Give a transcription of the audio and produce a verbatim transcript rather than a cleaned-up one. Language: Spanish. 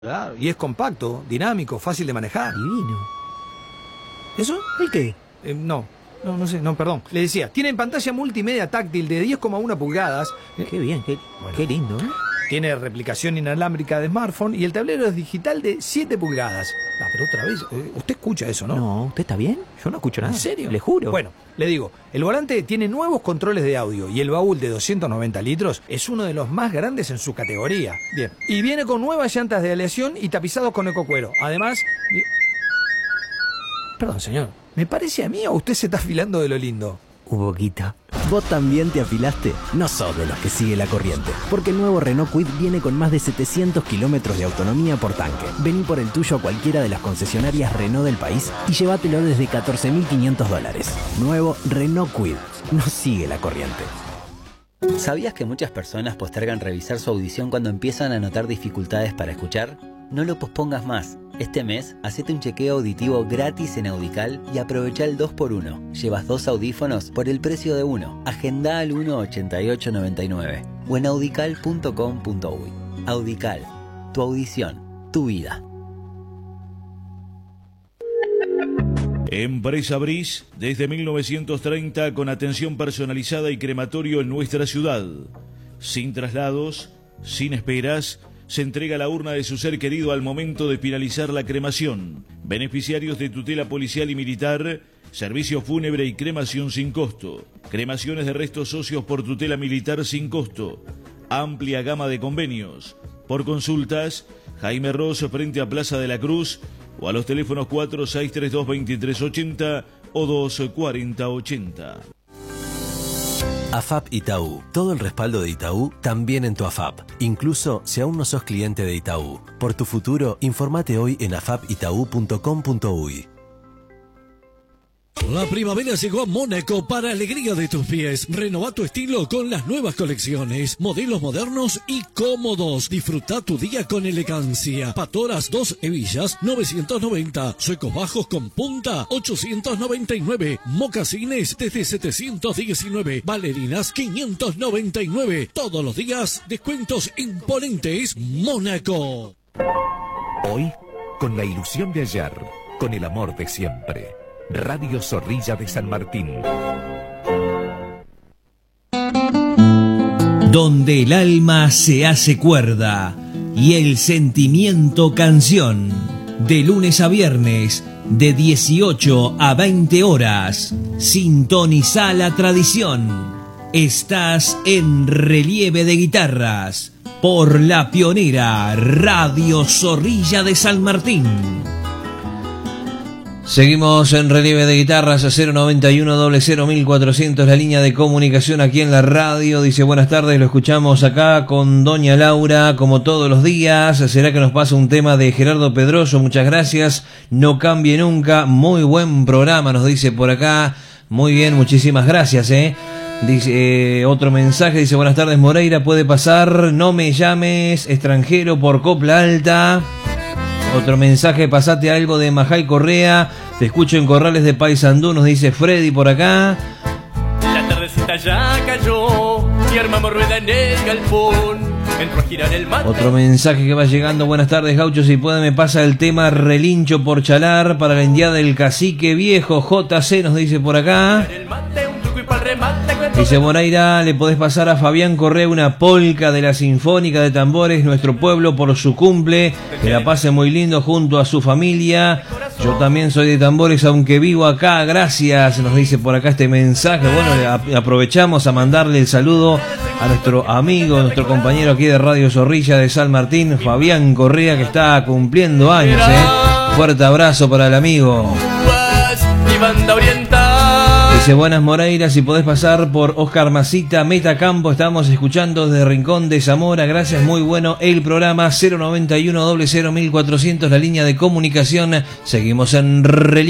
Claro, y es compacto, dinámico, fácil de manejar. Divino. ¿Eso? ¿El qué? Eh, no, no, no sé, no, perdón. Le decía, tiene pantalla multimedia táctil de diez coma uno pulgadas. Qué bien, qué, Bueno. qué lindo, ¿eh? Tiene replicación inalámbrica de smartphone y el tablero es digital de siete pulgadas. Ah, pero otra vez, eh, usted escucha eso, ¿no? No, ¿usted está bien? Yo no escucho nada. ¿En serio? Le juro. Bueno, le digo, el volante tiene nuevos controles de audio y el baúl de doscientos noventa litros es uno de los más grandes en su categoría. Bien. Y viene con nuevas llantas de aleación y tapizados con ecocuero. Además... vi- Perdón, señor. ¿Me parece a mí o usted se está afilando de lo lindo? Un poquito. ¿Vos también te afilaste? No sos de los que sigue la corriente, porque el nuevo Renault Kwid viene con más de setecientos kilómetros de autonomía por tanque. Vení por el tuyo a cualquiera de las concesionarias Renault del país y llévatelo desde catorce mil quinientos dólares. Nuevo Renault Kwid. No sigue la corriente. ¿Sabías que muchas personas postergan revisar su audición cuando empiezan a notar dificultades para escuchar? No lo pospongas más. Este mes, hacete un chequeo auditivo gratis en Audical y aprovecha el dos por uno. Llevas dos audífonos por el precio de uno. Agenda al uno ochenta y ocho noventa y nueve o en audical punto com punto uy. Audical, tu audición, tu vida. Empresa Briz, desde mil novecientos treinta, con atención personalizada y crematorio en nuestra ciudad. Sin traslados, sin esperas, se entrega la urna de su ser querido al momento de finalizar la cremación. Beneficiarios de tutela policial y militar, servicio fúnebre y cremación sin costo. Cremaciones de restos óseos por tutela militar sin costo. Amplia gama de convenios. Por consultas, Jaime Ross frente a Plaza de la Cruz o a los teléfonos cuatro seis tres dos, veintitrés ochenta o dos cuarenta ochenta. AFAP Itaú. Todo el respaldo de Itaú también en tu AFAP. Incluso si aún no sos cliente de Itaú. Por tu futuro, informate hoy en afap itaú punto com punto uy. La primavera llegó a Mónaco para alegría de tus pies. Renova tu estilo con las nuevas colecciones. Modelos modernos y cómodos. Disfruta tu día con elegancia. Patoras dos hebillas, novecientos noventa. Suecos bajos con punta, ochocientos noventa y nueve. Mocasines desde setecientos diecinueve. Bailarinas, quinientos noventa y nueve. Todos los días, descuentos imponentes. Mónaco. Hoy, con la ilusión de ayer, con el amor de siempre. Radio Zorrilla de San Martín. Donde el alma se hace cuerda y el sentimiento canción. De lunes a viernes, de dieciocho a veinte horas. Sintoniza la tradición. Estás en Relieve de Guitarras por la pionera Radio Zorrilla de San Martín. Seguimos en Relieve de Guitarras a cero noventa y uno, cero mil cuatrocientos, la línea de comunicación aquí en la radio. Dice buenas tardes, lo escuchamos acá con doña Laura como todos los días. ¿Será que nos pasa un tema de Gerardo Pedroso? Muchas gracias, no cambie nunca. Muy buen programa, nos dice por acá. Muy bien, muchísimas gracias, eh. Dice eh, otro mensaje, dice buenas tardes Moreira, puede pasar, no me llames extranjero por Copla Alta. Otro mensaje, pasate algo de Majay Correa, te escucho en Corrales de Paysandú, nos dice Freddy por acá. La tardecita ya cayó y armamos rueda en el galpón, entró a girar el mate. Otro mensaje que va llegando, buenas tardes gaucho, si puede me pasa el tema Relincho por Chalar para la indiada del cacique viejo, J C nos dice por acá. Dice Moreira, le podés pasar a Fabián Correa una polca de la Sinfónica de Tambores, nuestro pueblo por su cumple, que la pase muy lindo junto a su familia. Yo también soy de Tambores, aunque vivo acá, gracias, nos dice por acá este mensaje. Bueno, aprovechamos a mandarle el saludo a nuestro amigo, nuestro compañero aquí de Radio Zorrilla de San Martín, Fabián Correa, que está cumpliendo años, ¿eh? Fuerte abrazo para el amigo. Dice buenas Moreira, si podés pasar por Oscar Masita, Metacampo, estamos escuchando desde Rincón de Zamora, gracias, muy bueno el programa. Cero noventa y uno, cero mil cuatrocientos, la línea de comunicación. Seguimos en Relieve.